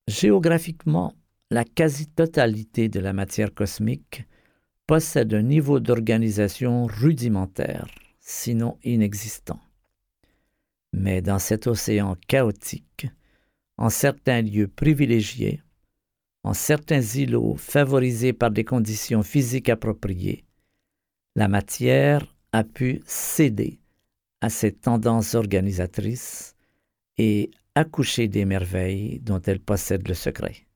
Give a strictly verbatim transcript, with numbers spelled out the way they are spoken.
Géographiquement, la quasi-totalité de la matière cosmique possède un niveau d'organisation rudimentaire, sinon inexistant. Mais dans cet océan chaotique, en certains lieux privilégiés, en certains îlots favorisés par des conditions physiques appropriées, la matière a pu céder à ces tendances organisatrices et accoucher des merveilles dont elle possède le secret.